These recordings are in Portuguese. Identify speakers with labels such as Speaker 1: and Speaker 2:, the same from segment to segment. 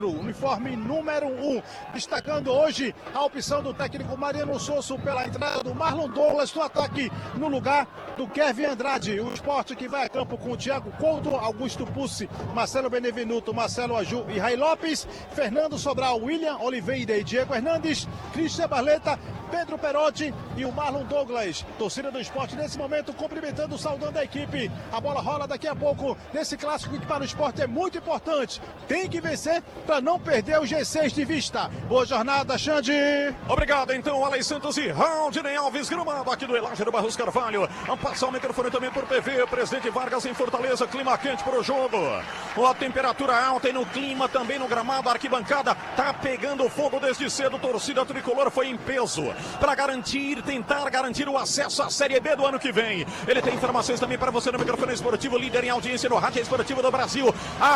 Speaker 1: uniforme número 1, destacando hoje a opção do técnico Mariano Sosso pela entrada do Marlon Douglas no ataque no lugar do Kevin Andrade. O Sport que vai a campo com o Thiago Couto, Augusto Pucci, Marcelo Benevenuto, Marcelo Aju e Ray Lopes, Fernando Sobral, William Oliveira e Diego Hernandes, Cristian Barleta, Pedro Perotti e o Marlon Douglas. Torcida do Sport nesse momento cumprimentando, saudando a equipe. A bola rola daqui a pouco nesse clássico que para o Sport é muito importante. Tem que vencer para não perder o G6 de vista. Boa jornada, Xande.
Speaker 2: Obrigado, então, Alex Santos e Raudinei Alves, gramado aqui do Elágio Barros Carvalho. Vamos passar o microfone também por PV, Presidente Vargas em Fortaleza, clima quente para o jogo. A temperatura alta e no clima também no gramado, a arquibancada tá pegando fogo desde cedo. Torcida tricolor foi em peso para tentar garantir o acesso à Série B do ano que vem. Ele tem informações também para você no microfone esportivo, líder em audiência no Rádio Esportivo do Brasil.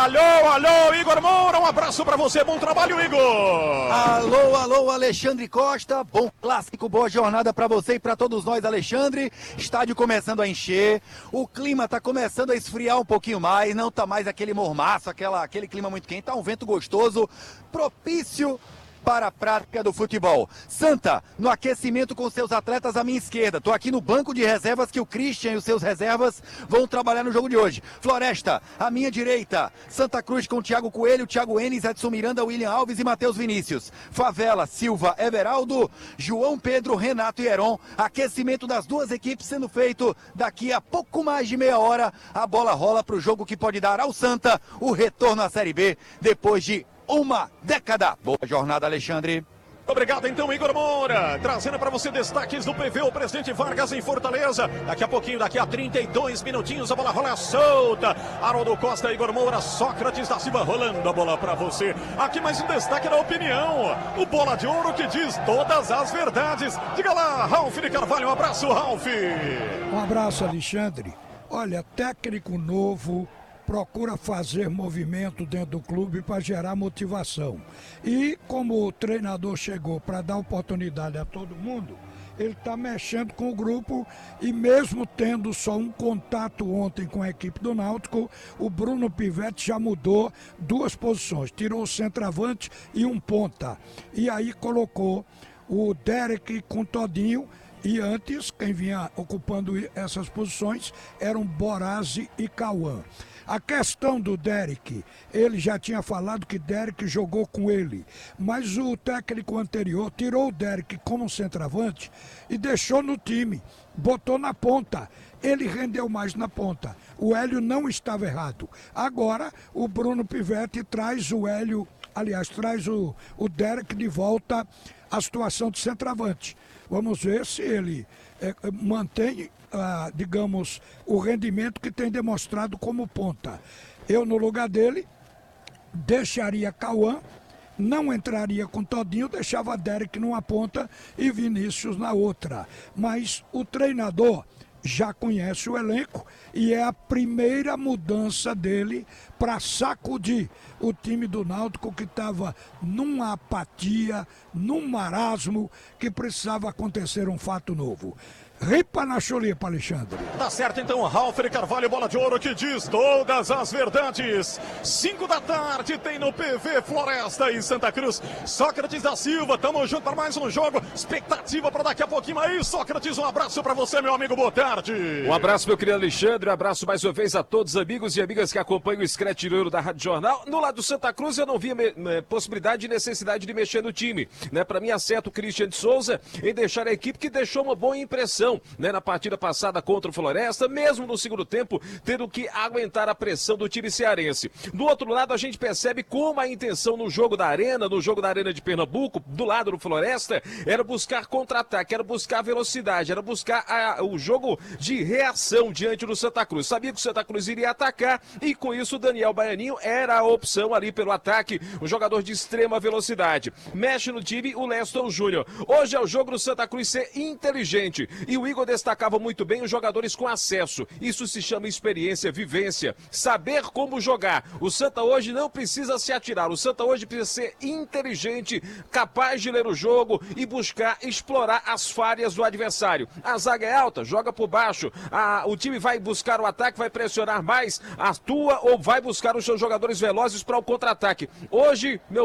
Speaker 2: Alô, Igor Moura, um abraço para você, bom trabalho, Igor.
Speaker 3: Alô, Alexandre Costa, bom clássico, boa jornada para você e para todos nós, Alexandre. Estádio começando a encher, o clima tá começando a esfriar um pouquinho mais, não tá mais aquele mormaço, aquele clima muito quente, tá um vento gostoso, propício para a prática do futebol. Santa, no aquecimento com seus atletas à minha esquerda. Tô aqui no banco de reservas que o Christian e os seus reservas vão trabalhar no jogo de hoje. Floresta, à minha direita. Santa Cruz com Thiago Coelho, Thiago Enes, Edson Miranda, William Alves e Matheus Vinícius. Favela, Silva, Everaldo, João Pedro, Renato e Heron. Aquecimento das duas equipes sendo feito daqui a pouco mais de meia hora. A bola rola para o jogo que pode dar ao Santa o retorno à Série B depois de uma década. Boa jornada, Alexandre.
Speaker 2: Obrigado, então, Igor Moura. Trazendo para você destaques do PV, o Presidente Vargas em Fortaleza. Daqui a pouquinho, daqui a 32 minutinhos, a bola rola solta. Haroldo Costa, Igor Moura, Sócrates da Silva rolando a bola para você. Aqui mais um destaque da opinião. O Bola de Ouro que diz todas as verdades. Diga lá, Ralf de Carvalho. Um abraço, Ralf.
Speaker 4: Um abraço, Alexandre. Olha, técnico novo procura fazer movimento dentro do clube para gerar motivação. E como o treinador chegou para dar oportunidade a todo mundo, ele está mexendo com o grupo e mesmo tendo só um contato ontem com a equipe do Náutico, o Bruno Pivetti já mudou duas posições, tirou o centroavante e um ponta. E aí colocou o Derek com Todinho. E antes, quem vinha ocupando essas posições eram Borazzi e Cauã. A questão do Derek, ele já tinha falado que Derek jogou com ele, mas o técnico anterior tirou o Derek como centroavante e deixou no time, botou na ponta. Ele rendeu mais na ponta. O Hélio não estava errado. Agora, o Bruno Pivetti traz o Hélio, aliás, traz o Derek de volta à situação de centroavante. Vamos ver se ele mantém, digamos, o rendimento que tem demonstrado como ponta. Eu, no lugar dele, deixaria Cauã, não entraria com Todinho, deixava Derek numa ponta e Vinícius na outra. Mas o treinador já conhece o elenco e é a primeira mudança dele para sacudir o time do Náutico que estava numa apatia, num marasmo, que precisava acontecer um fato novo. Ripa na chulipa, Alexandre.
Speaker 2: Tá certo, então, Ralf de Carvalho, Bola de Ouro, que diz todas as verdades. 5 da tarde tem no PV Floresta e Santa Cruz. Sócrates da Silva, tamo junto para mais um jogo. Expectativa para daqui a pouquinho aí. Sócrates, um abraço para você, meu amigo, boa tarde.
Speaker 5: Um abraço, meu querido Alexandre, um abraço mais uma vez a todos os amigos e amigas que acompanham o Scratch Ouro da Rádio Jornal. No lado do Santa Cruz, eu não via possibilidade e necessidade de mexer no time, né? Para mim, acerta o Christian de Souza em deixar a equipe que deixou uma boa impressão, né, na partida passada contra o Floresta, mesmo no segundo tempo, tendo que aguentar a pressão do time cearense. Do outro lado, a gente percebe como a intenção no jogo da Arena de Pernambuco, do lado do Floresta, era buscar contra-ataque, era buscar velocidade, era buscar o jogo de reação diante do Santa Cruz. Sabia que o Santa Cruz iria atacar e com isso o Daniel Baianinho era a opção ali pelo ataque, um jogador de extrema velocidade. Mexe no time o Leston Júnior. Hoje é o jogo do Santa Cruz ser inteligente e E o Igor destacava muito bem os jogadores com acesso. Isso se chama experiência, vivência, saber como jogar. O Santa hoje não precisa se atirar, o Santa hoje precisa ser inteligente, capaz de ler o jogo e buscar explorar as falhas do adversário. A zaga é alta, joga por baixo, o time vai buscar o ataque, vai pressionar mais, atua ou vai buscar os seus jogadores velozes para o contra-ataque. Hoje, meu